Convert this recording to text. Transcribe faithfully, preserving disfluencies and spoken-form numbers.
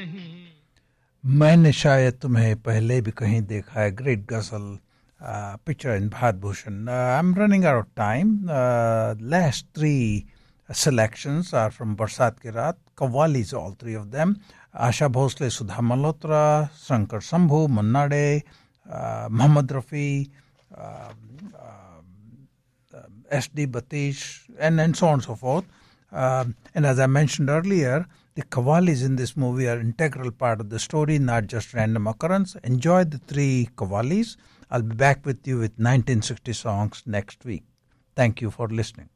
मैंने शायद तुम्हें पहले भी कहीं देखा है. Great ghazal uh, picture in Bharat Bhushan. Uh, I'm running out of time. Uh, last three selections are from Barsat Ki Raat. Qawwalis, all three of them. Asha Bhosle, Sudha Malhotra, Shankar Shambhu, Manna Dey, uh, Muhammad Rafi, uh, uh, S D Batish, and, and so on and so forth. Uh, and as I mentioned earlier, the qawwalis in this movie are integral part of the story, not just random occurrence. Enjoy the three qawwalis. I'll be back with you with nineteen sixty songs next week. Thank you for listening.